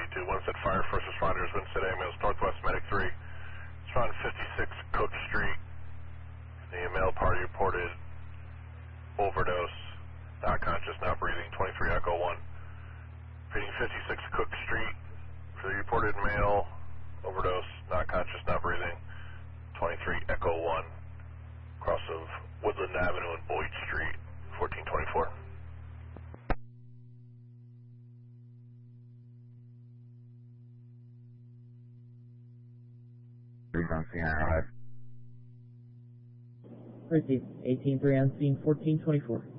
2, Winston Fire, first responders, Winston Ambulance, Northwest Medic 3. It's on 56 Cook Street. The male party reported overdose, not conscious, not breathing, 23 Echo 1. Reading 56 Cook Street for the reported male, overdose, not conscious, not breathing, 23 Echo 1. Cross of Woodland Avenue and Boyd Street, 1424. Received. 18-3 on scene, 1424.